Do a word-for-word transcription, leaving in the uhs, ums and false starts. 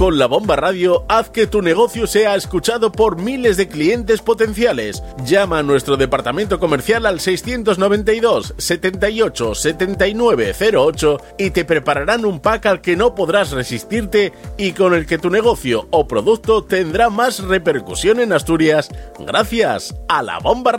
Con La Bomba Radio, haz que tu negocio sea escuchado por miles de clientes potenciales. Llama a nuestro departamento comercial al seiscientos noventa y dos, setenta y ocho, setenta y nueve cero ocho y te prepararán un pack al que no podrás resistirte y con el que tu negocio o producto tendrá más repercusión en Asturias gracias a La Bomba Radio.